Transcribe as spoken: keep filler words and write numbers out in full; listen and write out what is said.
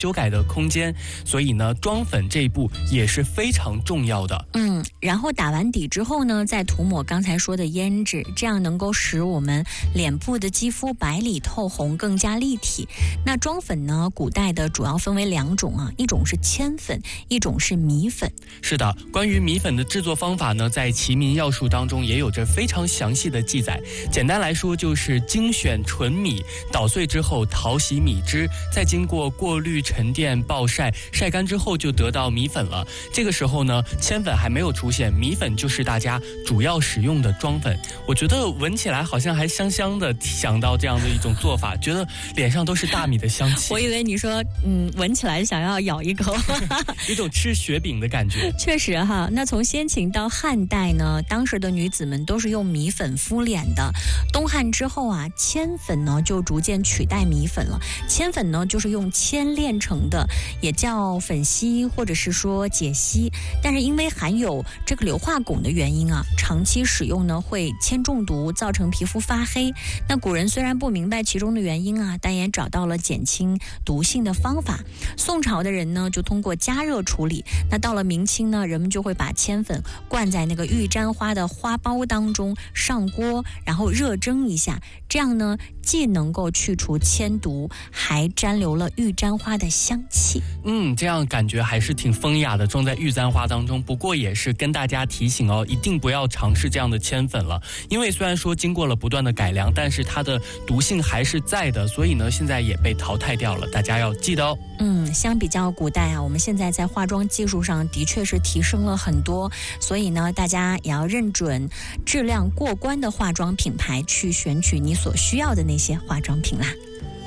修改的空间，所以呢，妆粉这一步也是非常重要的。 嗯，然后打完底之后呢，再涂抹刚才说的胭脂，这样能够使我们脸部的肌肤白里透红，更加立体。那妆粉呢，古代的主要分为两种啊，一种是铅粉，一种是米粉。 是的，关于米粉的制作方法呢，在《齐民要术》当中也有着非常详细的记载。简单来说，就是精选纯米，捣碎之后淘洗米汁，再经过过滤、沉淀、暴晒，晒干之后就得到米粉了。这个时候呢，铅粉还没有出现，米粉就是大家主要使用的妆粉。我觉得闻起来好像还香香的，想到这样的一种做法，觉得脸上都是大米的香气。 我以为你说，嗯，闻起来想要咬一口， 有种吃雪饼的感觉。 确实哈，那从先秦到汉代呢，当时的女子们都是用米粉敷脸的。东汉之后啊，铅粉呢就逐渐取代米粉了。铅粉呢就是用铅炼成的，也叫粉烯或者是说解烯，但是因为含有这个硫化汞的原因啊，长期使用呢会铅中毒，造成皮肤发黑。那古人虽然不明白其中的原因啊，但也找到了减轻毒性的方法。宋朝的人呢就通过加热处理，那到了明清呢，人们就会把铅粉灌在那个玉簪花的花苞当中，上锅然后热蒸一下，这样呢既能够去除铅毒，还沾留了玉簪花的香气。 嗯，这样感觉还是挺风雅的，装在玉簪花当中。不过也是跟大家提醒哦，一定不要尝试这样的铅粉了，因为虽然说经过了不断的改良，但是它的毒性还是在的，所以呢现在也被淘汰掉了，大家要记得哦。 嗯，相比较古代啊，我们现在在化妆技术上的确是提升了很多，所以呢大家也要认准质量过关的化妆品牌，去选取你所需要的那些化妆品啦。